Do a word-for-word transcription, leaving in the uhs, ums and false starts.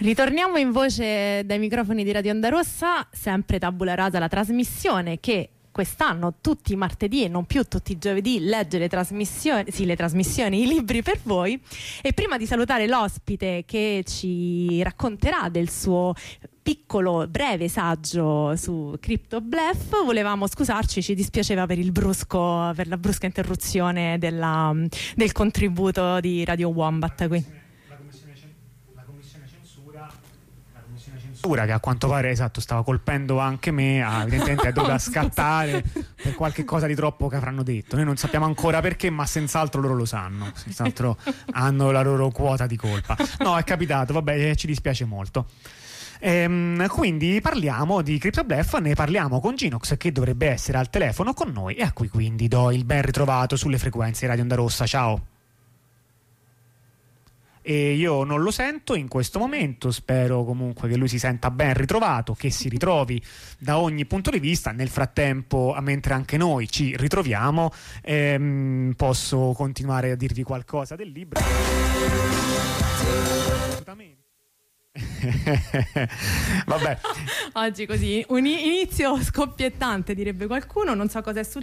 Ritorniamo in voce dai microfoni di Radio Onda Rossa, sempre Tabula Rasa, la trasmissione che quest'anno tutti i martedì e non più tutti i giovedì legge le trasmissioni, sì, le trasmissioni, i libri per voi. E prima di salutare l'ospite che ci racconterà del suo piccolo breve saggio su Crypto Bluff, volevamo scusarci, ci dispiaceva per il brusco, per la brusca interruzione della, del contributo di Radio Wombat qui. Che a quanto pare, esatto, stava colpendo anche me, ah, evidentemente è dovuta scattare per qualche cosa di troppo che avranno detto. Noi non sappiamo ancora perché, ma senz'altro loro lo sanno, senz'altro hanno la loro quota di colpa. No, è capitato, vabbè, ci dispiace molto. Ehm, quindi parliamo di Crypto Bluff, ne parliamo con Ginox che dovrebbe essere al telefono con noi, e a cui quindi do il ben ritrovato sulle frequenze di Radio Onda Rossa. Ciao. E io non lo sento in questo momento, spero comunque che lui si senta ben ritrovato, che si ritrovi da ogni punto di vista. Nel frattempo, mentre anche noi ci ritroviamo, ehm, posso continuare a dirvi qualcosa del libro. Assolutamente. Vabbè, oggi così un inizio scoppiettante, direbbe qualcuno, non so cosa è successo.